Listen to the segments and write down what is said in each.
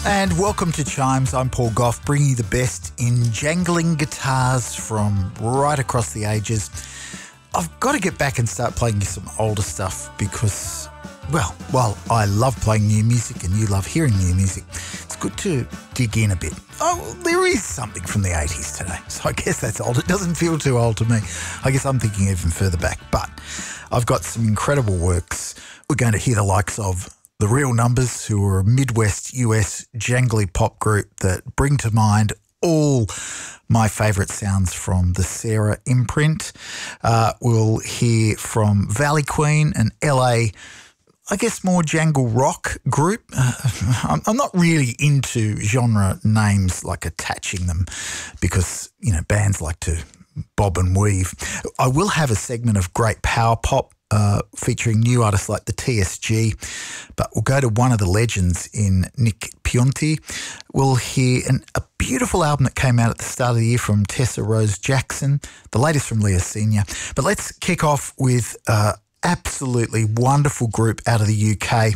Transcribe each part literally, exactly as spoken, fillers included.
And welcome to Chimes. I'm Paul Gough, bringing you the best in jangling guitars from right across the ages. I've got to get back and start playing you some older stuff because, well, while I love playing new music and you love hearing new music, it's good to dig in a bit. Oh, there is something from the eighties today, so I guess that's old. It doesn't feel too old to me. I guess I'm thinking even further back, but I've got some incredible works. We're going to hear the likes of The Real Numbers, who are a Midwest U S jangly pop group that bring to mind all my favourite sounds from the Sarah imprint. Uh, we'll hear from Valley Queen, an L A, I guess, more jangle rock group. Uh, I'm, I'm not really into genre names, like attaching them, because, you know, bands like to bob and weave. I will have a segment of great power pop Uh, featuring new artists like the T S G, but we'll go to one of the legends in Nick Pionti. We'll hear an, a beautiful album that came out at the start of the year from Tessa Rose Jackson, the latest from Leah Senior. But let's kick off with uh, absolutely wonderful group out of the U K.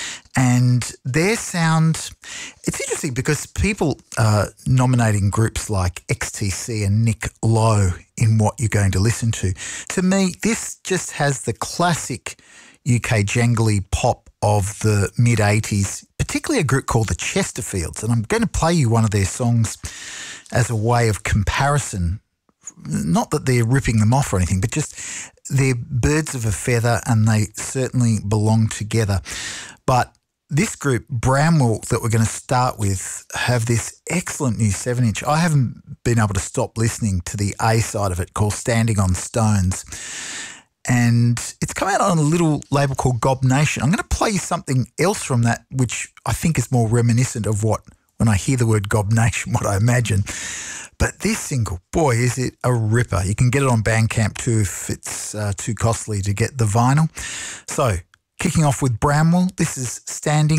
And their sound, it's interesting because people are nominating groups like X T C and Nick Lowe in what you're going to listen to. To me, this just has the classic U K jangly pop of the mid-eighties, particularly a group called the Chesterfields. And I'm going to play you one of their songs as a way of comparison. Not that they're ripping them off or anything, but just they're birds of a feather and they certainly belong together. But this group, Bramwell, that we're going to start with, have this excellent new seven-inch. I haven't been able to stop listening to the A side of it called Standing on Stones. And it's come out on a little label called Gob Nation. I'm going to play you something else from that, which I think is more reminiscent of what, when I hear the word Gob Nation, what I imagine. But this single, boy, is it a ripper. You can get it on Bandcamp too if it's uh, too costly to get the vinyl. So, kicking off with Bramwell, this is Standing